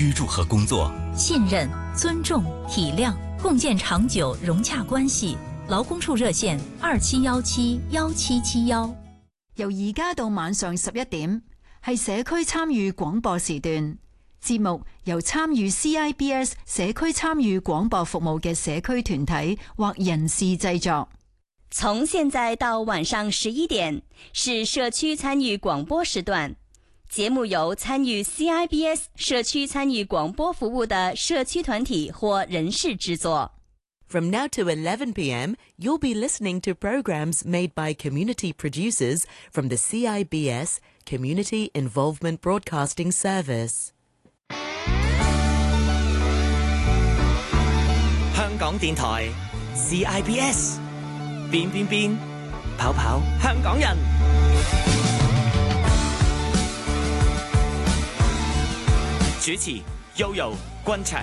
居住和工作。 信任、尊重、体谅，共建長久融洽關係。勞工處熱線27171771。 由而家到晚上11點，係社區參與廣播時段。節目由參與 CIBS 社區參與廣播服務嘅社區團體或人士製作。 從現在到晚上11點是社區參與廣播時段，節目由參與 CIBS 社區參與廣播服務的社區團體或人士製作。 From now to 11 p.m., you'll be listening to programs made by community producers from the CIBS Community Involvement Broadcasting Service. 香港電台 CIBS 變變變跑跑香港人。主持 Yoyo 君祥。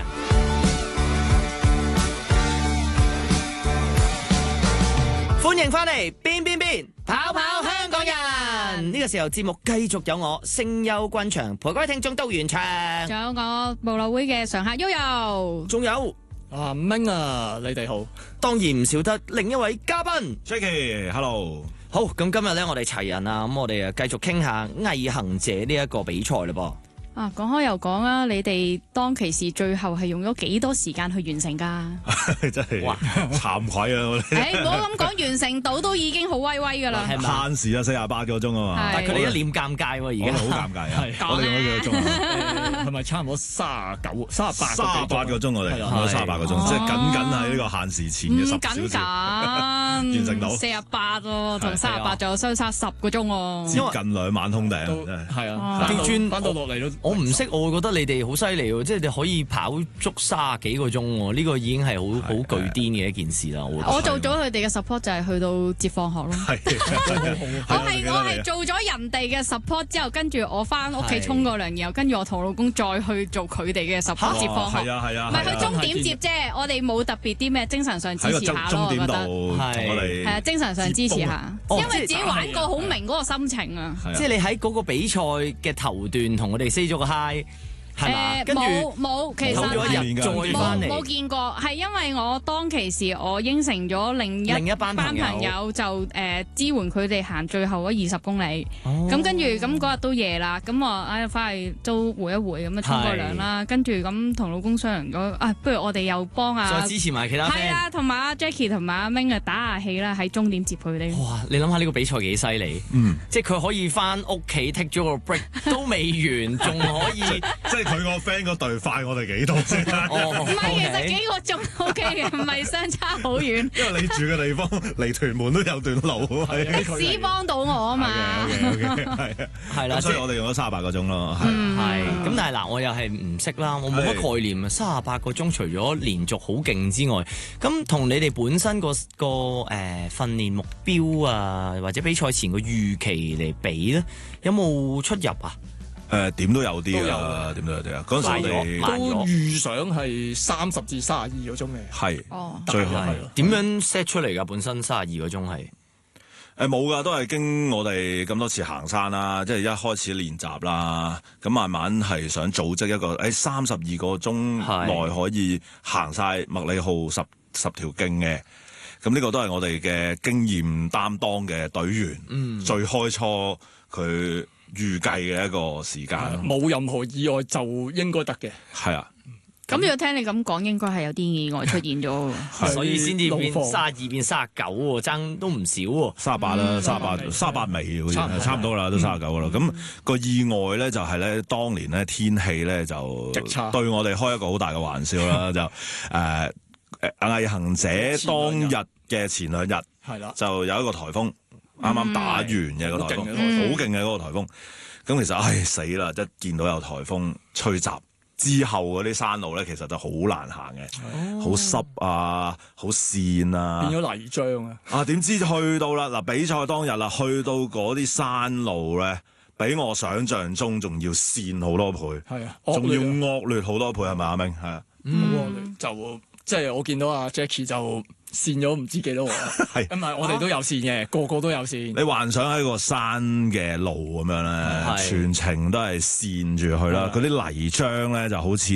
歡迎翻嚟變變變跑跑香港人。呢個時候節目繼續有我聲優君祥陪各位聽眾到完場， 仲有我部落會嘅常客 Yoyo， 仲有阿明啊，你哋好。 當然唔少得另一位嘉賓 Jackie，Hello。 好，咁今日咧我哋齊人啦，咁我哋啊繼續傾下毅行者呢一個比賽嘞噃。 啊，講開又講啊，你哋當其時最後係用咗幾多時間去完成㗎？ 真係慚愧啊！我哋唔好咁講，完成到都已經好威威㗎啦。 限時啊，48個鐘啊嘛。 但係佢哋一臉尷尬喎，而家好尷尬啊！我哋用咗幾個鐘啊？ 係咪差唔多38 個鐘？我哋用咗38個鐘，即係僅喺呢個限時前嘅10小時完成到。 48喎，同38仲有相差10個鐘喎， 接近2晚通頂。 係啊，翻到落嚟都。 我唔識，我會覺得你哋好犀利喎，即係你可以跑足30幾個鐘喎，呢個已經係好巨癲嘅一件事啦。 我做咗佢哋嘅 support 就係去到接放學咯。我係做咗人哋嘅 support 之後，跟住我翻屋企沖個涼，然後跟住我同老公再去做佢哋嘅 support 接放學。 係啊， 唔係去終點接啫，我哋冇特別啲咩精神上支持下咯，我覺得係啊，精神上支持下，因為自己玩過好明嗰個心情啊。 即係你喺嗰個比賽嘅頭段同我哋 say 咗個 hi。 冇，其實冇見過，係因為我當其時我應承咗另一班朋友就支援佢哋行最後嗰20公里，咁跟住咁嗰日都夜啦，咁我翻去都回一回咁樣沖個涼啦，跟住咁同老公商量咗，不如我哋又幫再支持埋其他 friend， 係啊，同埋阿 Jackie 同埋阿 Ming 啊打下氣啦，喺終點接佢哋。 哇！你諗下呢個比賽幾犀利，即係佢可以翻屋企 take 咗個 break 都未完，仲可以即係佢個 friend 嗰隊快我哋幾多先？ 唔係，其實幾個鐘 OK 嘅，唔係相差好遠。 因為你住嘅地方離屯門都有段路， 的士幫到我啊嘛。 係啦， 所以我哋用咗38個鐘咯。 係咁，但係嗱，我又係唔識啦，我冇乜概念啊。38個鐘除咗連續好勁之外，咁同你哋本身個訓練目標啊，或者比賽前個預期嚟比咧，有冇出入啊？ 點都有啲啊，點都有啲啊！嗰陣時我哋都預想係30至32個鐘嘅。 係，最後係點樣 set 出嚟㗎？本身32個鐘係冇㗎，都係經我哋咁多次行山啦，即係一開始練習啦，咁慢慢係想組織一個喺32個鐘內可以行晒麥理浩10條徑嘅。咁呢個都係我哋嘅經驗擔當嘅隊員，最開初佢預計嘅一個時間， 冇任何意外就應該得嘅。 係啊， 咁如果聽你咁講，應該係有啲意外出現咗， 所以先至變32變39喎，爭都唔少喎。 38啦，38尾好似差唔多啦，都39噶啦。咁個意外咧就係咧，當年咧天氣咧就對我哋開一個好大嘅玩笑啦，就毅行者當日嘅前2日係啦，就有一個颱風。啱啱打完嘅個颱風，好勁嘅嗰個颱風。咁其實死啦！一見到有颱風吹襲之後嗰啲山路咧，其實就好難行嘅，好濕啊，好跣啊， 變咗泥漿啊！ 點知去到啦嗱，比賽當日啦，去到嗰啲山路咧，比我想象中仲要跣好多倍，係啊，仲要惡劣好多倍，係咪阿明？係啊， 就即係我見到阿 Jackie 就跣咗唔知幾多喎，係咁我哋都有跣嘅，個個都有跣。 你幻想喺個山嘅路咁樣咧，全程都係跣住去啦，嗰啲泥漿咧就好似